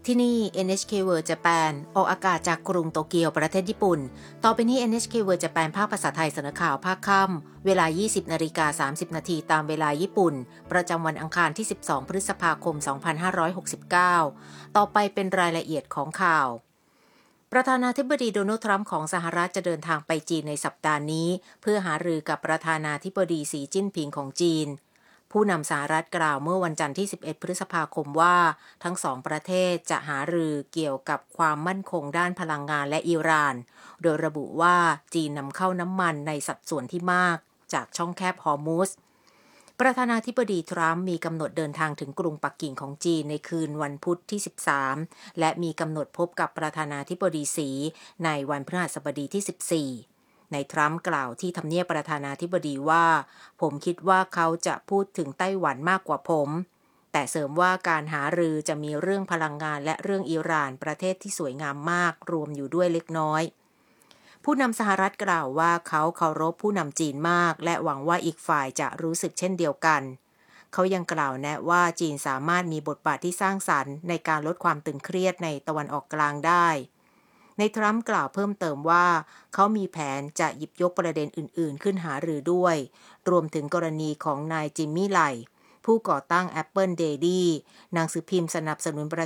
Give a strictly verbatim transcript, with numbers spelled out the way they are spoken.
ที่นี่ เอ็น เอช เค World Japan ออกอากาศจากกรุงโตเกียวประเทศญี่ปุ่นต่อไปนี้ เอ็น เอช เค World Japan ภาคภาษาไทยเสนอข่าวภาคค่ำเวลา ยี่สิบนาฬิกาสามสิบนาทีตามเวลาญี่ปุ่นประจำวันอังคารที่สิบสองพฤษภาคมสองพันห้าร้อยหกสิบเก้าต่อไปเป็นรายละเอียดของข่าวประธานาธิบดีโดนัลด์ทรัมป์ของสหรัฐจะเดินทางไปจีนในสัปดาห์นี้เพื่อหารือกับประธานาธิบดีสีจิ้นผิงของจีนผู้นำสหรัฐกล่าวเมื่อวันจันทร์ที่สิบเอ็ดพฤษภาคมว่าทั้งสองประเทศจะหารือเกี่ยวกับความมั่นคงด้านพลังงานและอิหร่านโดยระบุว่าจีนนำเข้าน้ำมันในสัดส่วนที่มากจากช่องแคบฮอร์มุซประธานาธิบดีทรัมป์มีกำหนดเดินทางถึงกรุงปักกิ่งของจีนในคืนวันพุธที่สิบสามและมีกำหนดพบกับประธานาธิบดีสีในวันพฤหัสบดีที่สิบสี่ในทรัมป์กล่าวที่ทำเนียบประธานาธิบดีว่าผมคิดว่าเขาจะพูดถึงไต้หวันมากกว่าผมแต่เสริมว่าการหารือจะมีเรื่องพลังงานและเรื่องอิหร่านประเทศที่สวยงามมากรวมอยู่ด้วยเล็กน้อยผู้นำสหรัฐกล่าวว่าเขาเคารพผู้นำจีนมากและหวังว่าอีกฝ่ายจะรู้สึกเช่นเดียวกันเขายังกล่าวแนะว่าจีนสามารถมีบทบาทที่สร้างสรรค์ในการลดความตึงเครียดในตะวันออกกลางได้ในทรัมป์กล่าวเพิ่มเติมว่าเขามีแผนจะหยิบยกประเด็นอื่นๆขึ้นหารือด้วยรวมถึงกรณีของนายจิมมี่ไลผู้ก่อตั้ง Apple Daily หนังสือพิมพ์สนับสนุนประ